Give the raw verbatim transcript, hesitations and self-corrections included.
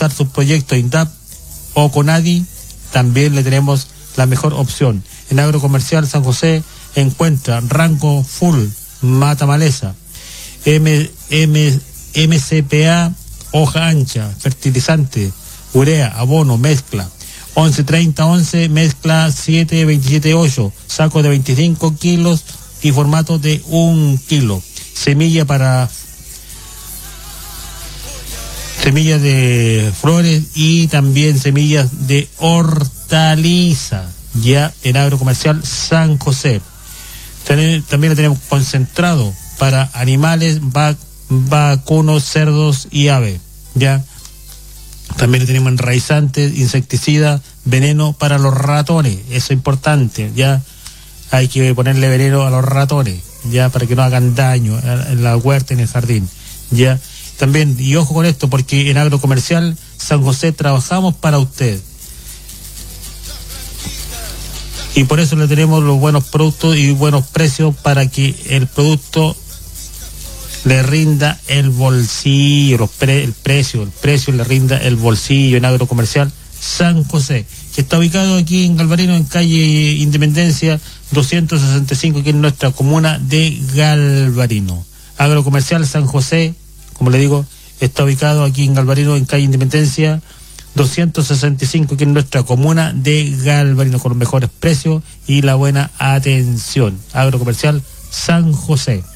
consultar sus proyectos INDAP o CONADI, también le tenemos la mejor opción. En Agrocomercial San José encuentra rango full, mata maleza, M, M, M C P A, hoja ancha, fertilizante, urea, abono, mezcla, once treinta once, mezcla siete veintisiete ocho, saco de veinticinco kilos y formato de un kilo, semilla para semillas de flores y también semillas de hortaliza, ya en Agrocomercial San José. También lo tenemos concentrado para animales, vac, vacunos, cerdos y aves, ya. También lo tenemos enraizantes, insecticida, veneno para los ratones, eso es importante, ya. Hay que ponerle veneno a los ratones, ya, para que no hagan daño en la huerta, en el jardín, ya. También, y ojo con esto, porque en Agrocomercial San José trabajamos para usted. Y por eso le tenemos los buenos productos y buenos precios para que el producto le rinda el bolsillo, los pre, el precio, el precio le rinda el bolsillo en Agrocomercial San José, que está ubicado aquí en Galvarino, en calle Independencia doscientos sesenta y cinco, aquí en nuestra comuna de Galvarino. Agrocomercial San José, como le digo, está ubicado aquí en Galvarino, en calle Independencia doscientos sesenta y cinco, aquí en nuestra comuna de Galvarino, con los mejores precios y la buena atención. Agrocomercial San José.